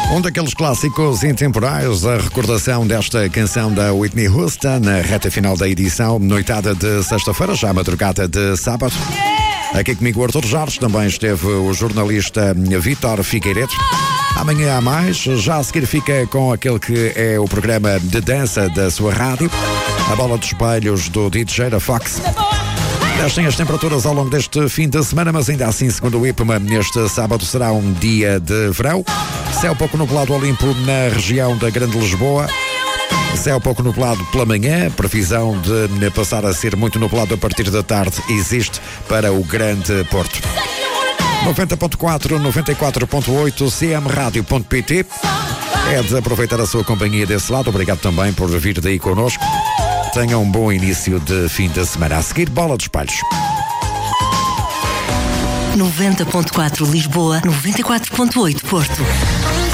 Um daqueles clássicos intemporais, a recordação desta canção da Whitney Houston, na reta final da edição, noitada de sexta-feira, já madrugada de sábado. Aqui comigo o Arthur Jorge, também esteve o jornalista Vítor Figueiredo. Amanhã há mais, já a seguir fica com aquele que é o programa de dança da sua rádio, a bola dos espelhos do DJ da Fox. Descem as temperaturas ao longo deste fim de semana, mas ainda assim, segundo o IPMA, este sábado será um dia de verão. Céu pouco nublado ao limpo na região da Grande Lisboa. Céu pouco nublado pela manhã, previsão de passar a ser muito nublado a partir da tarde existe para o Grande Porto. 90.4, 94.8, cmradio.pt. É de aproveitar a sua companhia desse lado. Obrigado também por vir daí connosco. Tenha um bom início de fim de semana. A seguir, bola dos espelhos. 90.4 Lisboa, 94.8 Porto.